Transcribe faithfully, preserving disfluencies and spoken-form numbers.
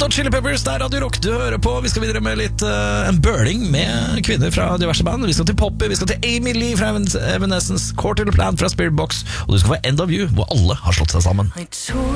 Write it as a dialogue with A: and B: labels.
A: Red Hot Chili Peppers, det er Radio Rock du hører på. Vi skal videre med litt uh, en burning med kvinner fra diverse band. Vi skal til Poppy, vi skal til Amy Lee fra Evanescence, Quarter to the Plan fra Spirit Box, og du skal få End of You, hvor alle har slått seg sammen.